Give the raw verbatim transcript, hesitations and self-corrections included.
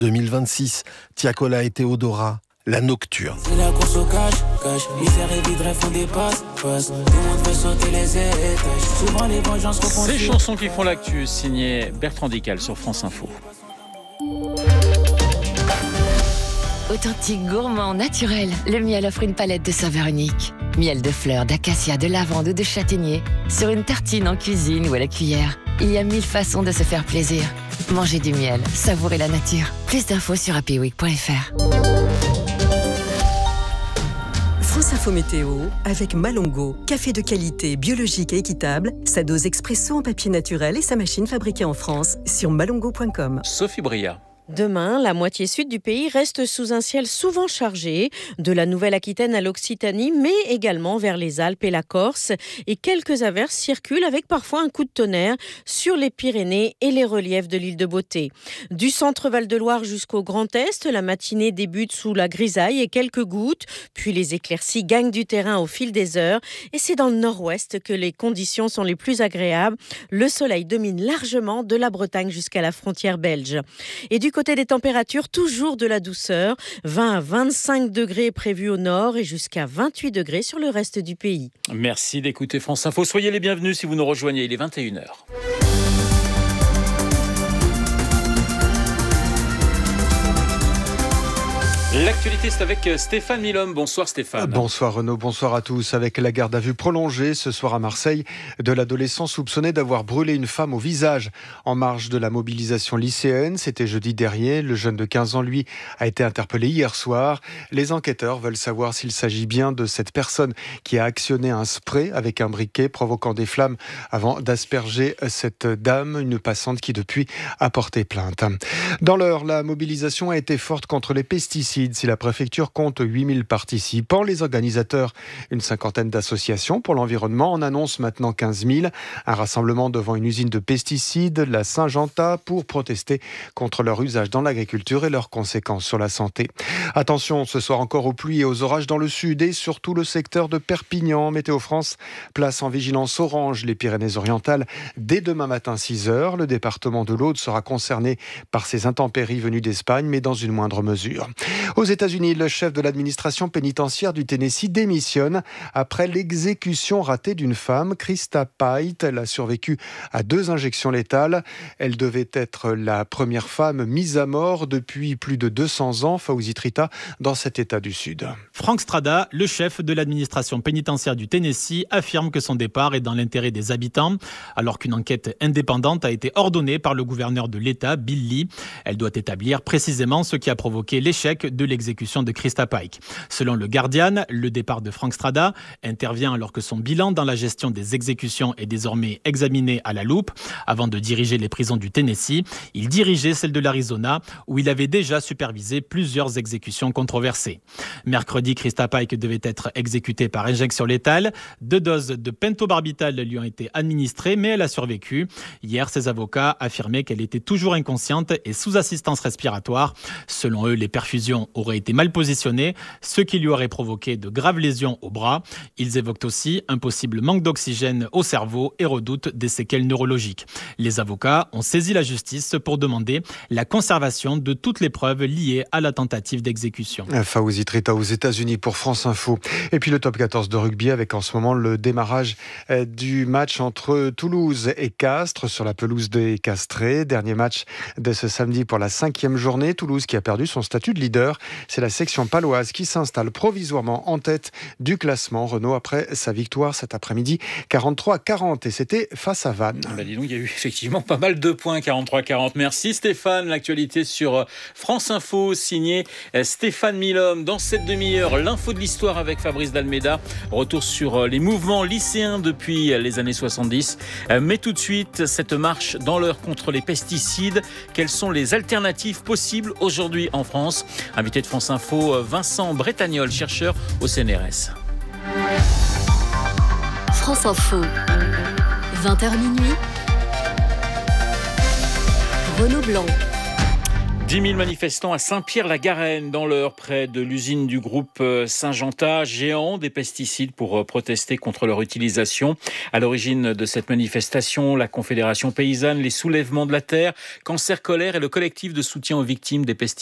deux mille vingt-six, Tiakola et Théodora, La Nocturne. C'est la course au cash, cash, misère et vide font des passes, passes. Tout le monde veut sauter les étages. Souvent les vengeances refont. Ces chansons qui font l'actu, signé Bertrand Dical sur France Info. Authentique, gourmand, naturel, le miel offre une palette de saveurs uniques. Miel de fleurs, d'acacia, de lavande ou de châtaignier. Sur une tartine, en cuisine ou à la cuillère. Il y a mille façons de se faire plaisir. Mangez du miel, savourez la nature. Plus d'infos sur happy week point f r. France Info Météo avec Malongo. Café de qualité, biologique et équitable. Sa dose expresso en papier naturel et sa machine fabriquée en France sur malongo point com. Sophie Bria. Demain, la moitié sud du pays reste sous un ciel souvent chargé, de la Nouvelle-Aquitaine à l'Occitanie, mais également vers les Alpes et la Corse. Et quelques averses circulent avec parfois un coup de tonnerre sur les Pyrénées et les reliefs de l'île de Beauté. Du centre Val-de-Loire jusqu'au Grand Est, la matinée débute sous la grisaille et quelques gouttes, puis les éclaircies gagnent du terrain au fil des heures. Et c'est dans le nord-ouest que les conditions sont les plus agréables. Le soleil domine largement de la Bretagne jusqu'à la frontière belge. Et du côté des températures, toujours de la douceur, vingt à vingt-cinq degrés prévus au nord et jusqu'à vingt-huit degrés sur le reste du pays. Merci d'écouter France Info. Soyez les bienvenus si vous nous rejoignez, il est vingt et une heures. L'actualité, c'est avec Stéphane Milhomme. Bonsoir Stéphane. Bonsoir Renaud, bonsoir à tous. Avec la garde à vue prolongée ce soir à Marseille de l'adolescent soupçonné d'avoir brûlé une femme au visage en marge de la mobilisation lycéenne. C'était jeudi dernier. Le jeune de quinze ans, lui, a été interpellé hier soir. Les enquêteurs veulent savoir s'il s'agit bien de cette personne qui a actionné un spray avec un briquet provoquant des flammes avant d'asperger cette dame, une passante qui depuis a porté plainte. Dans l'heure, la mobilisation a été forte contre les pesticides. Si la préfecture compte huit mille participants, les organisateurs, une cinquantaine d'associations pour l'environnement, en annoncent maintenant quinze mille. Un rassemblement devant une usine de pesticides, la Saint-Genta, pour protester contre leur usage dans l'agriculture et leurs conséquences sur la santé. Attention, ce soir encore aux pluies et aux orages dans le sud et surtout le secteur de Perpignan. Météo France place en vigilance orange les Pyrénées-Orientales dès demain matin six heures. Le département de l'Aude sera concerné par ces intempéries venues d'Espagne, mais dans une moindre mesure. Aux États-Unis, le chef de l'administration pénitentiaire du Tennessee démissionne après l'exécution ratée d'une femme, Krista Pite. Elle a survécu à deux injections létales. Elle devait être la première femme mise à mort depuis plus de deux cents ans, Fawzi Trita, dans cet État du Sud. Frank Strada, le chef de l'administration pénitentiaire du Tennessee, affirme que son départ est dans l'intérêt des habitants, alors qu'une enquête indépendante a été ordonnée par le gouverneur de l'État, Bill Lee. Elle doit établir précisément ce qui a provoqué l'échec de l'exécution de Krista Pike. Selon le Guardian, le départ de Frank Strada intervient alors que son bilan dans la gestion des exécutions est désormais examiné à la loupe. Avant de diriger les prisons du Tennessee, il dirigeait celle de l'Arizona, où il avait déjà supervisé plusieurs exécutions controversées. Mercredi, Krista Pike devait être exécutée par injection létale. Deux doses de pentobarbital lui ont été administrées, mais elle a survécu. Hier, ses avocats affirmaient qu'elle était toujours inconsciente et sous assistance respiratoire. Selon eux, les perfusions auraient été mal positionnées, ce qui lui aurait provoqué de graves lésions au bras. Ils évoquent aussi un possible manque d'oxygène au cerveau et redoutent des séquelles neurologiques. Les avocats ont saisi la justice pour demander la conservation de toutes les preuves liées à la tentative d'exécution. Fawzi Trita aux États-Unis pour France Info. Et puis le top quatorze de rugby avec en ce moment le démarrage du match entre Toulouse et Castres sur la pelouse des Castrés. Dernier match de ce samedi pour la cinquième journée. Toulouse qui a perdu son statut de leader. C'est la section paloise qui s'installe provisoirement en tête du classement. Renaud après sa victoire cet après-midi quarante-trois à quarante et c'était face à Vannes. Bah dis donc, il y a eu effectivement pas mal de points, quarante-trois à quarante. Merci Stéphane. L'actualité sur France Info, signé Stéphane Milhomme. Dans cette demi-heure, l'info de l'histoire avec Fabrice Dalméda. Retour sur les mouvements lycéens depuis les années soixante-dix. Mais tout de suite, cette marche dans l'heure contre les pesticides. Quelles sont les alternatives possibles aujourd'hui en France? Invité de France Info, Vincent Bretagnol, chercheur au C N R S. France Info, vingt heures minuit. Renaud Blanc. dix mille manifestants à Saint-Pierre-la-Garenne dans l'Eure, près de l'usine du groupe Syngenta, géant des pesticides, pour protester contre leur utilisation. À l'origine de cette manifestation, la Confédération paysanne, les Soulèvements de la Terre, Cancer Colère et le collectif de soutien aux victimes des pesticides